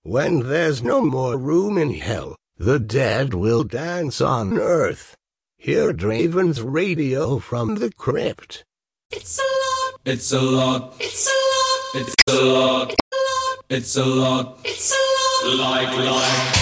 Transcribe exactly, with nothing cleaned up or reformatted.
When there's no more room in hell, the dead will dance on earth. Hear Draven's radio from the crypt. It's a lot. It's a lot. It's a lot. It's a lot. It's a lot. It's a lot. Like, like.